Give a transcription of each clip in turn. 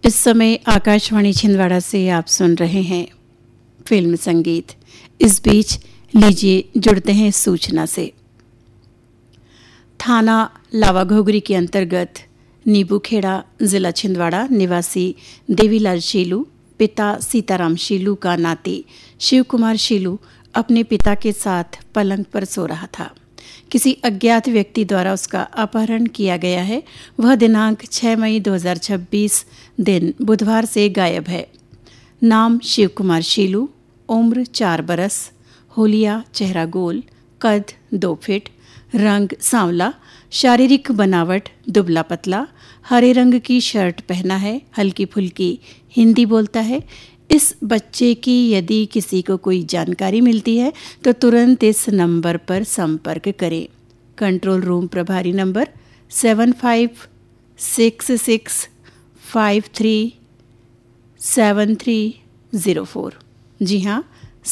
इस समय आकाशवाणी छिंदवाड़ा से आप सुन रहे हैं फिल्म संगीत। इस बीच लीजिए जुड़ते हैं सूचना से। थाना लावा घोगरी के अंतर्गत नीबूखेड़ा जिला छिंदवाड़ा निवासी देवीलाल शीलू पिता सीताराम शीलू का नाती शिव कुमार शीलू अपने पिता के साथ पलंग पर सो रहा था। किसी अज्ञात व्यक्ति द्वारा उसका अपहरण किया गया है। वह दिनांक 6 मई 2026 दिन बुधवार से गायब है। नाम शिव कुमार शीलू, उम्र 4 बरस, होलिया, चेहरा गोल, कद 2 फीट, रंग सांवला, शारीरिक बनावट दुबला पतला, हरे रंग की शर्ट पहना है, हल्की फुल्की हिंदी बोलता है। इस बच्चे की यदि किसी को कोई जानकारी मिलती है तो तुरंत इस नंबर पर संपर्क करें। कंट्रोल रूम प्रभारी नंबर 7566537304। जी हाँ,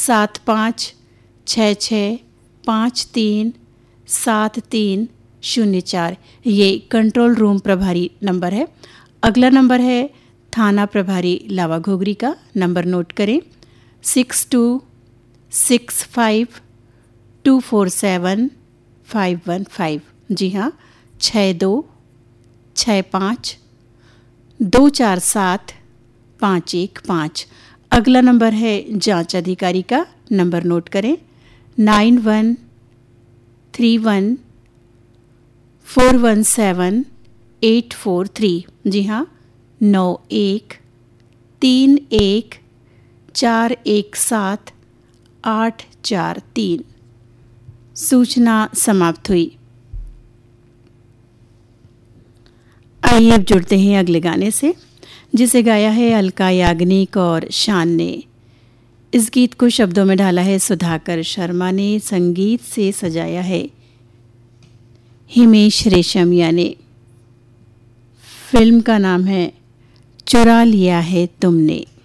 7566537304 ये कंट्रोल रूम प्रभारी नंबर है। अगला नंबर है थाना प्रभारी लावा घोगरी का। नंबर नोट करें 6265247515। जी हाँ, 6265247515। अगला नंबर है जांच अधिकारी का। नंबर नोट करें 9131417843। जी हाँ, 9131417843। सूचना समाप्त हुई। आइए अब जुड़ते हैं अगले गाने से, जिसे गाया है अलका याग्निक और शान ने। इस गीत को शब्दों में ढाला है सुधाकर शर्मा ने, संगीत से सजाया है हिमेश रेशमिया ने। फिल्म का नाम है चुरा लिया है तुमने।